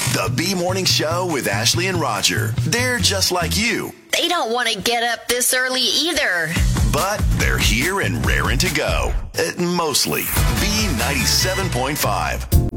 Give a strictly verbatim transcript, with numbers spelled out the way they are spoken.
The B Morning Show with Ashley and Roger. They're just like you. They don't want to get up this early either. But they're here and raring to go. Uh, mostly. B ninety-seven point five.